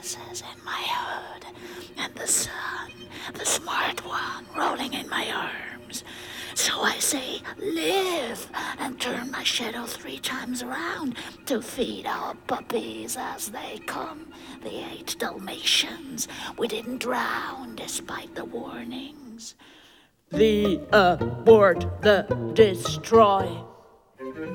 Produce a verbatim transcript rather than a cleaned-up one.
voices in my hood, and the sun, the smart one, rolling in my arms. So I say, live, and turn my shadow three times around to feed our puppies as they come. The eight Dalmatians we didn't drown despite the warnings. The abort, the destroy.